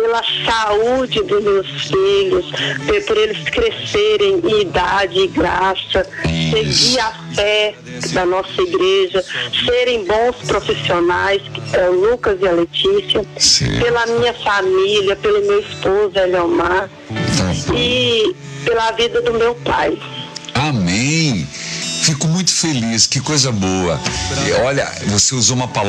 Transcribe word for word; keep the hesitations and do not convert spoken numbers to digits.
pela saúde dos meus filhos, por, por eles crescerem em idade e graça, seguir a fé da nossa igreja, serem bons profissionais, é, o Lucas e a Letícia, Sim. pela minha família, pelo meu esposo, Eliomar, Tá. e pela vida do meu pai. Amém. Fico muito feliz, que coisa boa. E olha, você usou uma palavra